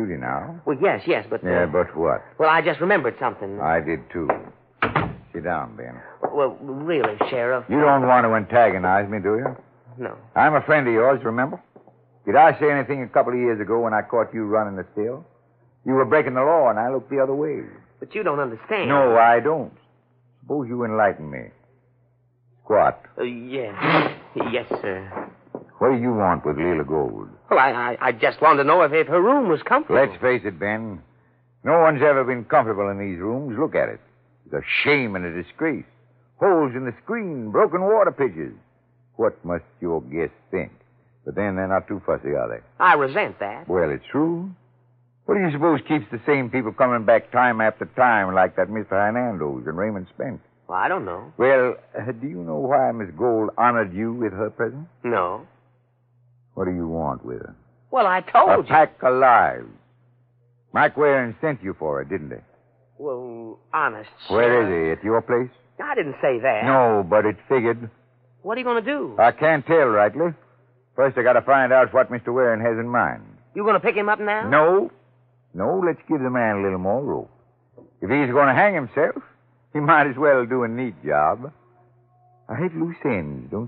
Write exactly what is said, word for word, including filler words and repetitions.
duty now. Well, yes, yes, but... Uh, Yeah, but what? Well, I just remembered something. I did, too. Sit down, Ben. Well, really, Sheriff... You don't want to antagonize me, do you? No. I'm a friend of yours, remember? Did I say anything a couple of years ago when I caught you running the still? You were breaking the law, and I looked the other way. But you don't understand. No, I don't. Suppose you enlighten me. Squat. Uh, yes. Yes, sir. What do you want with Leela Gold? Well, I, I, I just wanted to know if, if her room was comfortable. Let's face it, Ben. No one's ever been comfortable in these rooms. Look at it. It's a shame and a disgrace. Holes in the screen, broken water pitchers. What must your guests think? But then they're not too fussy, are they? I resent that. Well, it's true. What do you suppose keeps the same people coming back time after time like that Mister Hernandez and Raymond Spence? Well, I don't know. Well, uh, do you know why Miss Gold honored you with her presence? No. What do you want with her? Well, I told a you. A pack of lives. Mike Warren sent you for it, didn't he? Well, honest, Where sir. is he? At your place? I didn't say that. No, but it figured. What are you going to do? I can't tell rightly. First, I got to find out what Mister Warren has in mind. You going to pick him up now? No. No, let's give the man a little more rope. If he's going to hang himself, he might as well do a neat job. I hate loose ends, don't